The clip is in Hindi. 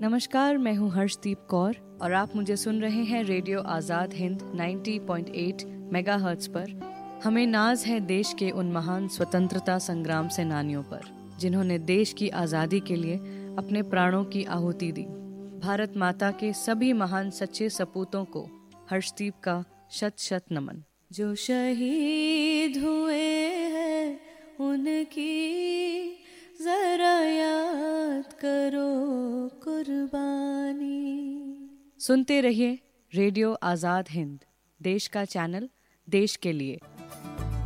नमस्कार, मैं हूँ हर्षदीप कौर और आप मुझे सुन रहे हैं रेडियो आज़ाद हिंद 90.8 मेगाहर्ट्ज़ पर। हमें नाज है देश के उन महान स्वतंत्रता संग्राम सेनानियों पर जिन्होंने देश की आज़ादी के लिए अपने प्राणों की आहुति दी। भारत माता के सभी महान सच्चे सपूतों को हर्षदीप का शत शत नमन। जो शहीद हुए हैं उनकी जरा याद करो कुर्बानी। सुनते रहिए रेडियो आज़ाद हिंद, देश का चैनल, देश के लिए।